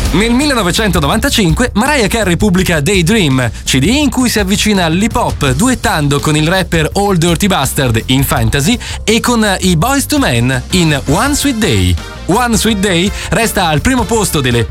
Nel 1995 Mariah Carey pubblica Daydream, CD in cui si avvicina all'hip hop duettando con il rapper Old Dirty Bastard in Fantasy e con i Boyz II Men in One Sweet Day. One Sweet Day resta al primo posto delle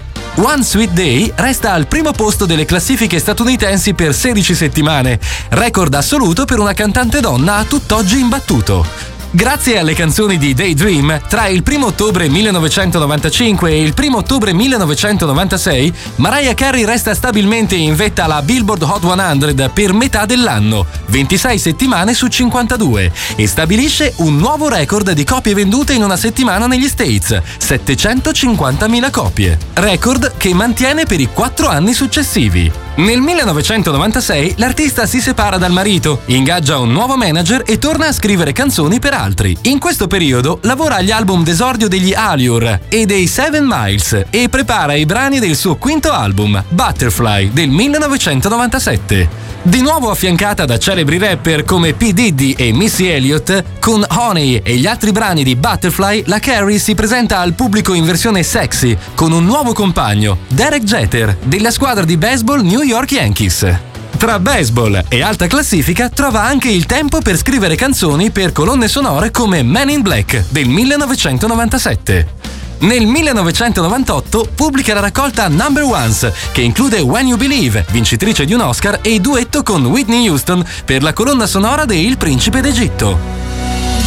classifiche statunitensi per 16 settimane, record assoluto per una cantante donna a tutt'oggi imbattuto. Grazie alle canzoni di Daydream, tra il 1 ottobre 1995 e il 1 ottobre 1996, Mariah Carey resta stabilmente in vetta alla Billboard Hot 100 per metà dell'anno, 26 settimane su 52, e stabilisce un nuovo record di copie vendute in una settimana negli States, 750.000 copie. Record che mantiene per i 4 anni successivi. Nel 1996 l'artista si separa dal marito, ingaggia un nuovo manager e torna a scrivere canzoni per altri. In questo periodo lavora agli album d'esordio degli Allure e dei 7 Miles e prepara i brani del suo quinto album, Butterfly, del 1997. Di nuovo affiancata da celebri rapper come P. Diddy e Missy Elliott, con Honey e gli altri brani di Butterfly, la Carey si presenta al pubblico in versione sexy, con un nuovo compagno, Derek Jeter, della squadra di baseball New York Yankees. Tra baseball e alta classifica trova anche il tempo per scrivere canzoni per colonne sonore come Man in Black del 1997. Nel 1998 pubblica la raccolta Number Ones, che include When You Believe, vincitrice di un Oscar, e duetto con Whitney Houston per la colonna sonora de Il Principe d'Egitto.